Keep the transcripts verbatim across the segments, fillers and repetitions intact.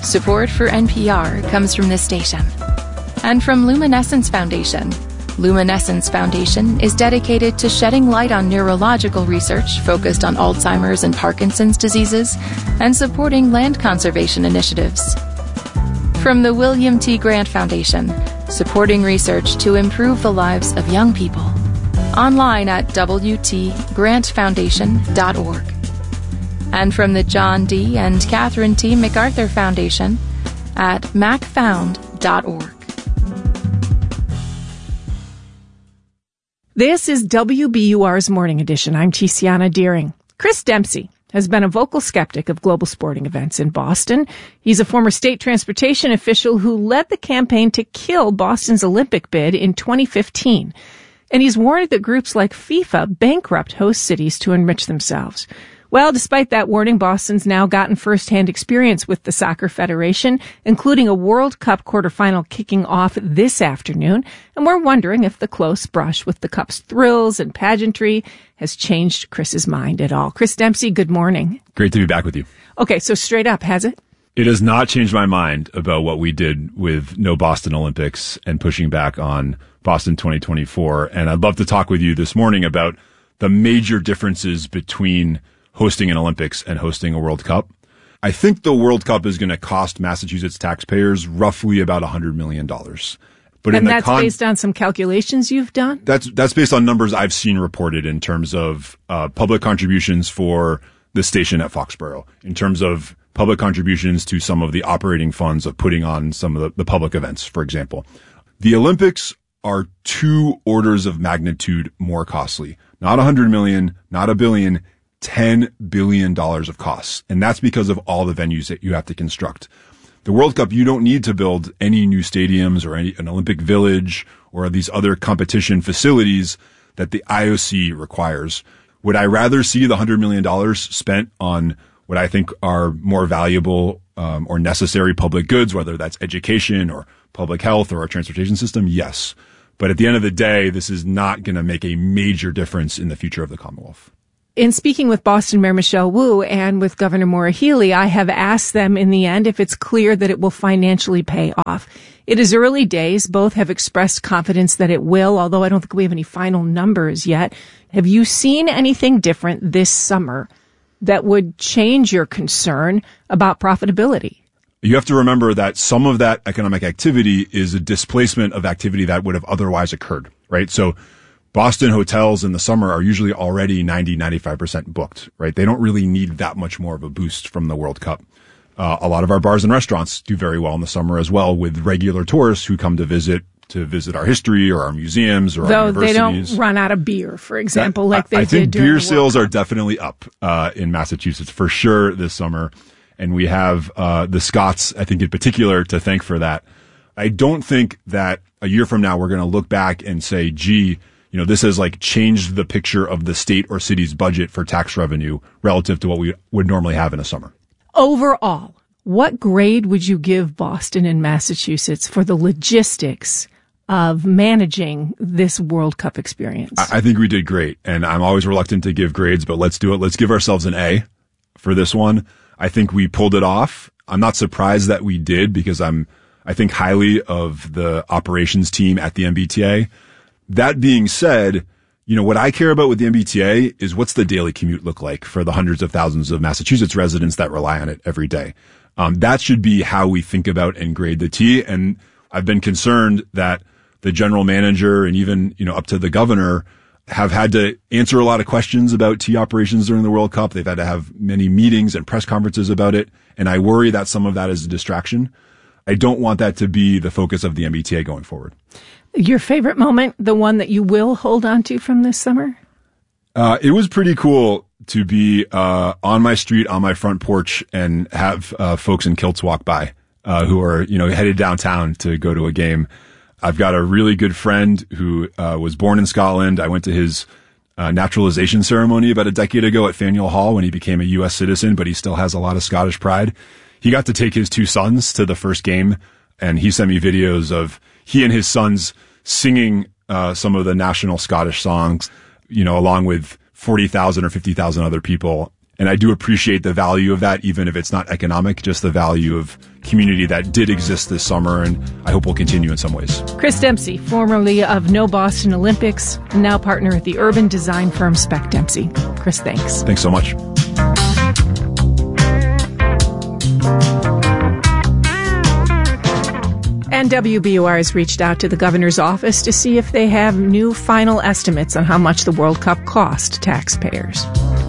Support for N P R comes from this station and from Luminescence Foundation. Luminescence Foundation is dedicated to shedding light on neurological research focused on Alzheimer's and Parkinson's diseases and supporting land conservation initiatives. From the William T. Grant Foundation, supporting research to improve the lives of young people. Online at w t grant foundation dot org. And from the John D. and Catherine T. MacArthur Foundation at mac found dot org. This is W B U R's Morning Edition. I'm Tiziana Deering. Chris Dempsey has been a vocal skeptic of global sporting events in Boston. He's a former state transportation official who led the campaign to kill Boston's Olympic bid in twenty fifteen. And he's warned that groups like FIFA bankrupt host cities to enrich themselves. Well, despite that warning, Boston's now gotten firsthand experience with the Soccer Federation, including a World Cup quarterfinal kicking off this afternoon. And we're wondering if the close brush with the Cup's thrills and pageantry has changed Chris's mind at all. Chris Dempsey, good morning. Great to be back with you. Okay, so straight up, has it? It has not changed my mind about what we did with no Boston Olympics and pushing back on Boston twenty twenty-four. And I'd love to talk with you this morning about the major differences between hosting an Olympics and hosting a World Cup. I think the World Cup is going to cost Massachusetts taxpayers roughly about one hundred million dollars. But and in the that's con- based on some calculations you've done? That's that's based on numbers I've seen reported in terms of uh, public contributions for the station at Foxborough, in terms of public contributions to some of the operating funds of putting on some of the, the public events, for example. The Olympics are two orders of magnitude more costly. Not one hundred million, not a billion, ten billion dollars of costs. And that's because of all the venues that you have to construct. The World Cup, you don't need to build any new stadiums or any, an Olympic village or these other competition facilities that the I O C requires. Would I rather see the one hundred million dollars spent on what I think are more valuable um, or necessary public goods, whether that's education or public health or our transportation system? Yes. But at the end of the day, this is not going to make a major difference in the future of the Commonwealth. In speaking with Boston Mayor Michelle Wu and with Governor Maura Healey, I have asked them in the end if it's clear that it will financially pay off. It is early days. Both have expressed confidence that it will, although I don't think we have any final numbers yet. Have you seen anything different this summer that would change your concern about profitability? You have to remember that some of that economic activity is a displacement of activity that would have otherwise occurred, right? So Boston hotels in the summer are usually already ninety, ninety-five percent booked, right? They don't really need that much more of a boost from the World Cup. Uh, a lot of our bars and restaurants do very well in the summer as well, with regular tourists who come to visit to visit our history or our museums or Though our universities. Though they don't run out of beer, for example, that, like they I, I did think during beer the World sales Cup. are definitely up uh, in Massachusetts for sure this summer. And we have uh, the Scots, I think in particular, to thank for that. I don't think that a year from now we're going to look back and say, gee, you know, this has like changed the picture of the state or city's budget for tax revenue relative to what we would normally have in a summer. Overall, what grade would you give Boston and Massachusetts for the logistics of managing this World Cup experience? I, I think we did great. And I'm always reluctant to give grades, but let's do it. Let's give ourselves an A for this one. I think we pulled it off. I'm not surprised that we did because I'm, I think highly of the operations team at the M B T A. That being said, you know, what I care about with the M B T A is what's the daily commute look like for the hundreds of thousands of Massachusetts residents that rely on it every day. Um, that should be how we think about and grade the T. And I've been concerned that the general manager and even, you know, up to the governor have had to answer a lot of questions about T operations during the World Cup. They've had to have many meetings and press conferences about it. And I worry that some of that is a distraction. I don't want that to be the focus of the M B T A going forward. Your favorite moment, the one that you will hold on to from this summer? Uh, it was pretty cool to be, uh, on my street, on my front porch and have, uh, folks in kilts walk by, uh, who are, you know, headed downtown to go to a game. I've got a really good friend who uh, was born in Scotland. I went to his uh, naturalization ceremony about a decade ago at Faneuil Hall when he became a U S citizen, but he still has a lot of Scottish pride. He got to take his two sons to the first game, and he sent me videos of he and his sons singing uh, some of the national Scottish songs, you know, along with forty thousand or fifty thousand other people. And I do appreciate the value of that, even if it's not economic, just the value of community that did exist this summer, and I hope will continue in some ways. Chris Dempsey, formerly of No Boston Olympics, and now partner at the urban design firm Spec Dempsey. Chris, thanks. Thanks so much. And W B U R has reached out to the governor's office to see if they have new final estimates on how much the World Cup cost taxpayers.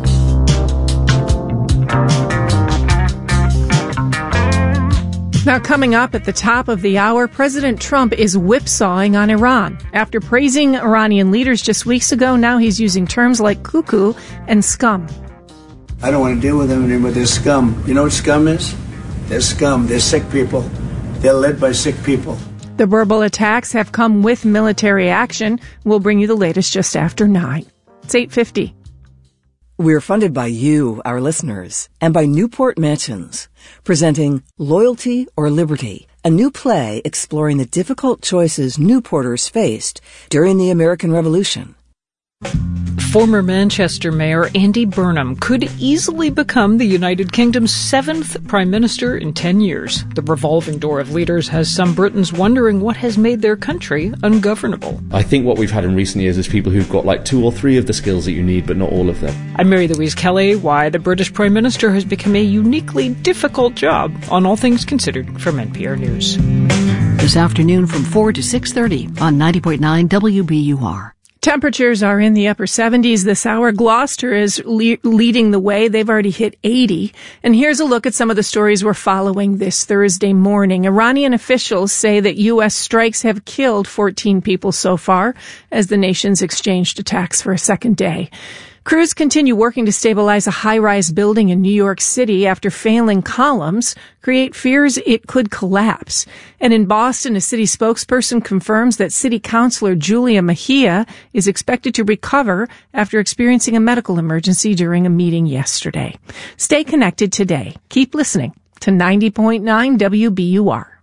Now, coming up at the top of the hour, President Trump is whipsawing on Iran. After praising Iranian leaders just weeks ago, now he's using terms like cuckoo and scum. I don't want to deal with them anymore. They're scum. You know what scum is? They're scum. They're sick people. They're led by sick people. The verbal attacks have come with military action. We'll bring you the latest just after nine. It's eight fifty. We're funded by you, our listeners, and by Newport Mansions, presenting Loyalty or Liberty, a new play exploring the difficult choices Newporters faced during the American Revolution. Former Manchester Mayor Andy Burnham could easily become the United Kingdom's seventh Prime Minister in ten years. The revolving door of leaders has some Britons wondering what has made their country ungovernable. I think what we've had in recent years is people who've got like two or three of the skills that you need, but not all of them. I'm Mary Louise Kelly. Why the British Prime Minister has become a uniquely difficult job on All Things Considered from N P R News. This afternoon from four to six thirty on ninety point nine W B U R. Temperatures are in the upper seventies this hour. Gloucester is le- leading the way. They've already hit eighty. And here's a look at some of the stories we're following this Thursday morning. Iranian officials say that U S strikes have killed fourteen people so far as the nation's exchanged attacks for a second day. Crews continue working to stabilize a high-rise building in New York City after failing columns create fears it could collapse. And in Boston, a city spokesperson confirms that City Councilor Julia Mejia is expected to recover after experiencing a medical emergency during a meeting yesterday. Stay connected today. Keep listening to ninety point nine W B U R.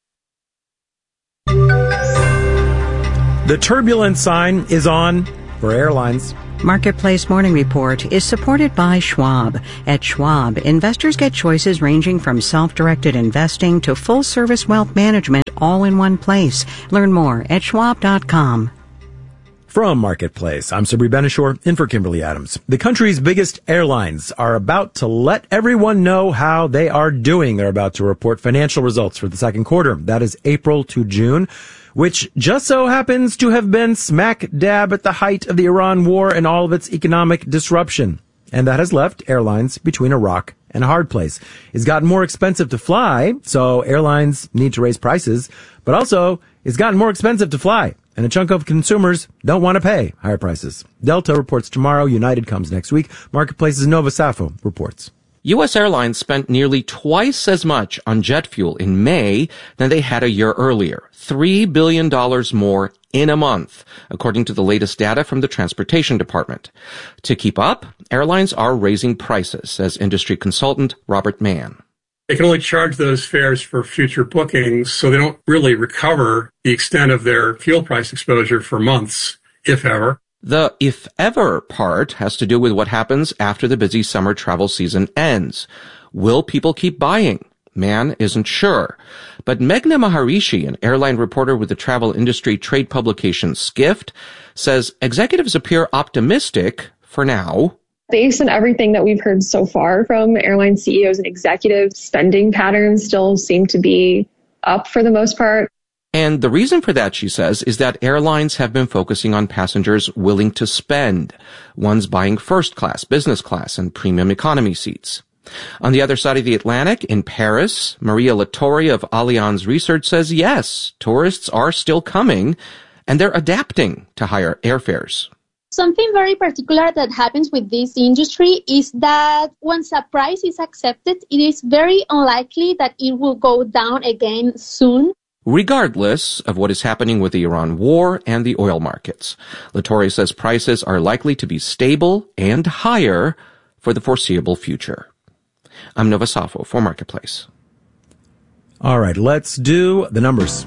The turbulence sign is on for airlines. Marketplace Morning Report is supported by Schwab. At Schwab, investors get choices ranging from self-directed investing to full-service wealth management all in one place. Learn more at schwab dot com. From Marketplace, I'm Sabri Benishore, in for Kimberly Adams. The country's biggest airlines are about to let everyone know how they are doing. They're about to report financial results for the second quarter. That is April to June, which just so happens to have been smack dab at the height of the Iran war and all of its economic disruption. And that has left airlines between a rock and a hard place. It's gotten more expensive to fly, so airlines need to raise prices, but also it's gotten more expensive to fly, and a chunk of consumers don't want to pay higher prices. Delta reports tomorrow. United comes next week. Marketplace's Nova Safo reports. U S airlines spent nearly twice as much on jet fuel in May than they had a year earlier. three billion dollars more in a month, according to the latest data from the Transportation Department. To keep up, airlines are raising prices, says industry consultant Robert Mann. They can only charge those fares for future bookings, so they don't really recover the extent of their fuel price exposure for months, if ever. The if ever part has to do with what happens after the busy summer travel season ends. Will people keep buying? Mann isn't sure. But Meghna Maharishi, an airline reporter with the travel industry trade publication Skift, says executives appear optimistic for now. Based on everything that we've heard so far from airline C E Os and executives, spending patterns still seem to be up for the most part. And the reason for that, she says, is that airlines have been focusing on passengers willing to spend, ones buying first class, business class, and premium economy seats. On the other side of the Atlantic, in Paris, Maria Lattori of Allianz Research says, yes, tourists are still coming, and they're adapting to higher airfares. Something very particular that happens with this industry is that once a price is accepted, it is very unlikely that it will go down again soon. Regardless of what is happening with the Iran war and the oil markets, Lattori says prices are likely to be stable and higher for the foreseeable future. I'm Nova Safo for Marketplace. All right, let's do the numbers.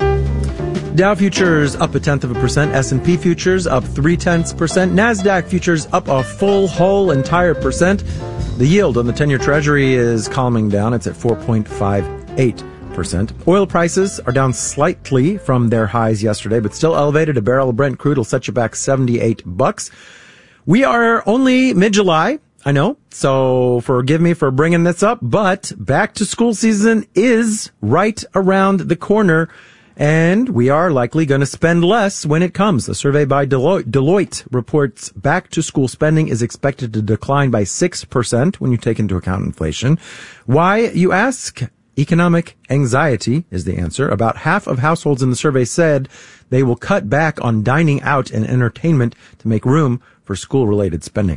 Dow futures up a tenth of a percent. S and P futures up three tenths percent. NASDAQ futures up a full whole entire percent. The yield on the ten-year Treasury is calming down. It's at four point five eight percent. Oil prices are down slightly from their highs yesterday, but still elevated. A barrel of Brent crude will set you back seventy-eight bucks. We are only mid-July, I know, so forgive me for bringing this up, but back to school season is right around the corner, and we are likely going to spend less when it comes. A survey by Deloitte, Deloitte reports back to school spending is expected to decline by six percent when you take into account inflation. Why, you ask? Economic anxiety is the answer. About half of households in the survey said they will cut back on dining out and entertainment to make room for school-related spending.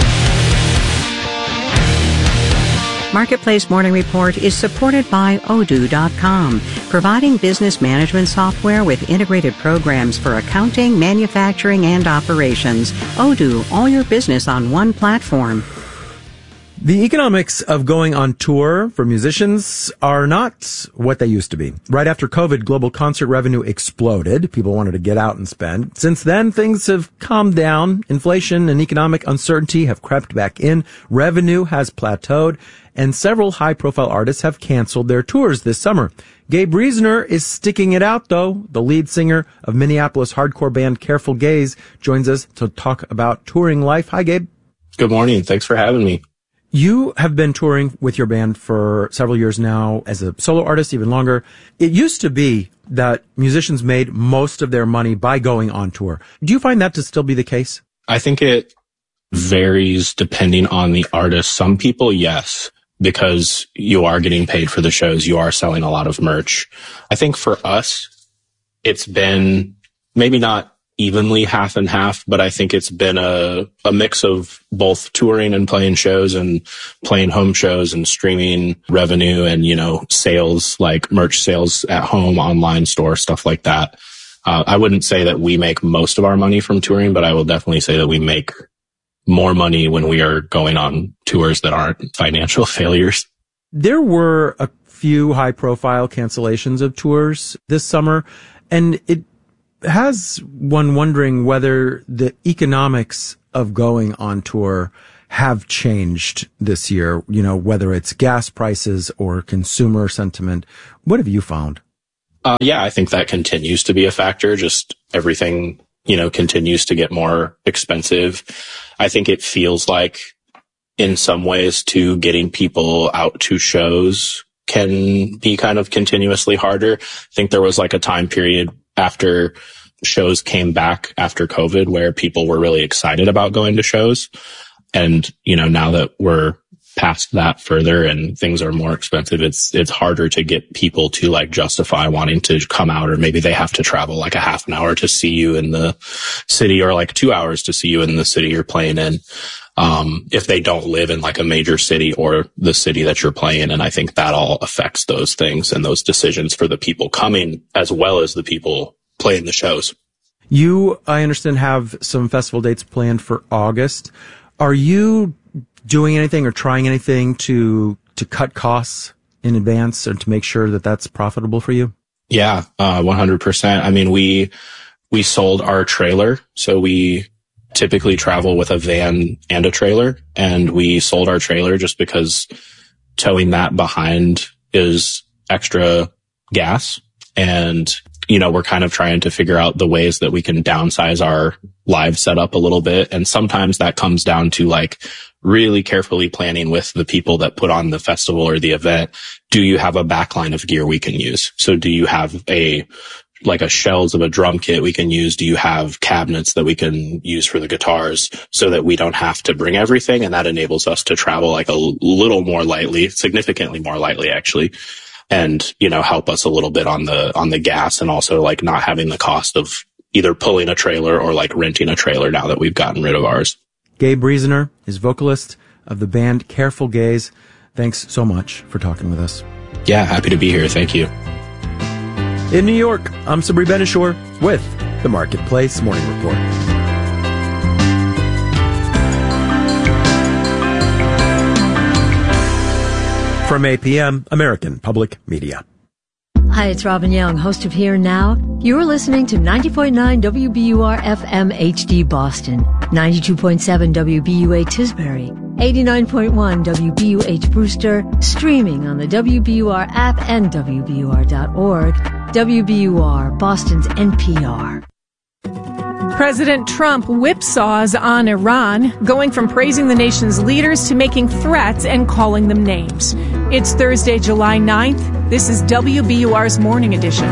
Marketplace Morning Report is supported by Odoo dot com, providing business management software with integrated programs for accounting, manufacturing, and operations. Odoo, all your business on one platform. The economics of going on tour for musicians are not what they used to be. Right after COVID, global concert revenue exploded. People wanted to get out and spend. Since then, things have calmed down. Inflation and economic uncertainty have crept back in. Revenue has plateaued, and several high-profile artists have canceled their tours this summer. Gabe Reasoner is sticking it out, though. The lead singer of Minneapolis hardcore band Careful Gaze joins us to talk about touring life. Hi, Gabe. Good morning. Thanks for having me. You have been touring with your band for several years now as a solo artist, even longer. It used to be that musicians made most of their money by going on tour. Do you find that to still be the case? I think it varies depending on the artist. Some people, yes, because you are getting paid for the shows. You are selling a lot of merch. I think for us, it's been maybe not evenly half and half, but I think it's been a, a mix of both touring and playing shows and playing home shows and streaming revenue and, you know, sales, like merch sales at home, online store, stuff like that. Uh, I wouldn't say that we make most of our money from touring, but I will definitely say that we make more money when we are going on tours that aren't financial failures. There were a few high profile cancellations of tours this summer, and it has one wondering whether the economics of going on tour have changed this year, you know, whether it's gas prices or consumer sentiment. What have you found? Uh, yeah, I think that continues to be a factor. Just everything, you know, continues to get more expensive. I think it feels like in some ways too, getting people out to shows can be kind of continuously harder. I think there was like a time period after shows came back after COVID where people were really excited about going to shows. And, you know, now that we're past that further and things are more expensive, it's, it's harder to get people to like justify wanting to come out, or maybe they have to travel like a half an hour to see you in the city, or like two hours to see you in the city you're playing in. Um, if they don't live in like a major city or the city that you're playing in. I think that all affects those things and those decisions for the people coming as well as the people playing the shows. You, I understand, have some festival dates planned for August. Are you doing anything or trying anything to, to cut costs in advance or to make sure that that's profitable for you? Yeah, uh, one hundred percent. I mean, we, we sold our trailer. So we typically travel with a van and a trailer, and we sold our trailer just because towing that behind is extra gas. And, you know, we're kind of trying to figure out the ways that we can downsize our live setup a little bit. And sometimes that comes down to like really carefully planning with the people that put on the festival or the event. Do you have a backline of gear we can use? So do you have a like a shells of a drum kit we can use? Do you have cabinets that we can use for the guitars so that we don't have to bring everything? And that enables us to travel like a little more lightly, significantly more lightly actually. And, you know, help us a little bit on the, on the gas, and also like not having the cost of either pulling a trailer or like renting a trailer now that we've gotten rid of ours. Gabe Reasoner is vocalist of the band Careful Gaze. Thanks so much for talking with us. Yeah, happy to be here. Thank you. In New York, I'm Sabri Benishore with the Marketplace Morning Report. From A P M, American Public Media. Hi, it's Robin Young, host of Here Now. You're listening to ninety point nine W B U R F M H D Boston, ninety-two point seven W B U A Tisbury, eighty-nine point one W B U H Brewster, streaming on the W B U R app and W B U R dot org. W B U R, Boston's N P R. President Trump whipsaws on Iran, going from praising the nation's leaders to making threats and calling them names. It's Thursday, July ninth. This is W B U R's Morning Edition.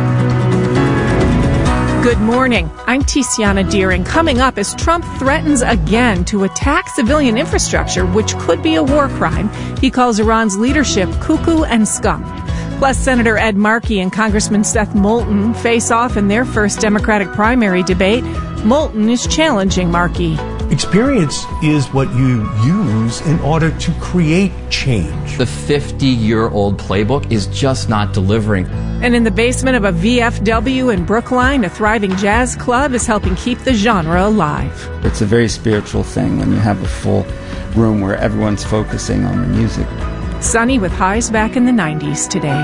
Good morning. I'm Tiziana Deering. Coming up, as Trump threatens again to attack civilian infrastructure, which could be a war crime, he calls Iran's leadership cuckoo and scum. Plus, Senator Ed Markey and Congressman Seth Moulton face off in their first Democratic primary debate. Moulton is challenging Markey. Experience is what you use in order to create change. The fifty-year-old playbook is just not delivering. And in the basement of a V F W in Brookline, a thriving jazz club is helping keep the genre alive. It's a very spiritual thing when you have a full room where everyone's focusing on the music. Sunny with highs back in the nineties today.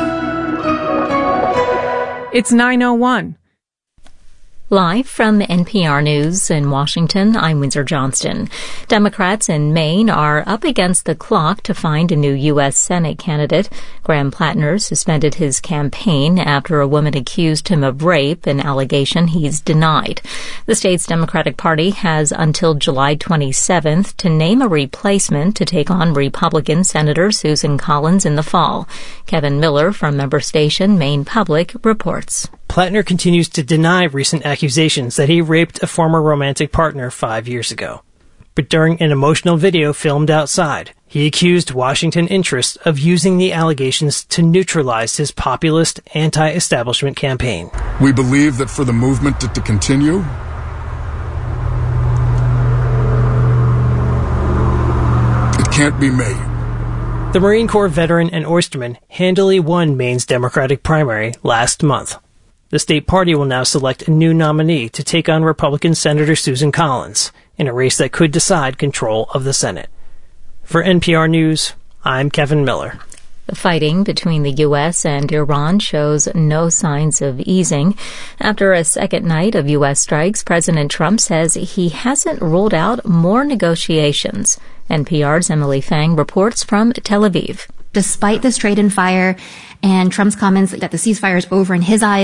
It's nine oh one. Live from N P R News in Washington, I'm Windsor Johnston. Democrats in Maine are up against the clock to find a new U S Senate candidate. Graham Plattner suspended his campaign after a woman accused him of rape, an allegation he's denied. The state's Democratic Party has until July twenty-seventh to name a replacement to take on Republican Senator Susan Collins in the fall. Kevin Miller from member station Maine Public reports. Plattner continues to deny recent accusations that he raped a former romantic partner five years ago. But during an emotional video filmed outside, he accused Washington interests of using the allegations to neutralize his populist, anti-establishment campaign. We believe that for the movement to, to continue, it can't be made. The Marine Corps veteran and oysterman handily won Maine's Democratic primary last month. The state party will now select a new nominee to take on Republican Senator Susan Collins in a race that could decide control of the Senate. For N P R News, I'm Kevin Miller. The fighting between the U S and Iran shows no signs of easing. After a second night of U S strikes, President Trump says he hasn't ruled out more negotiations. N P R's Emily Fang reports from Tel Aviv. Despite this trade and fire and Trump's comments that the ceasefire is over in his eyes,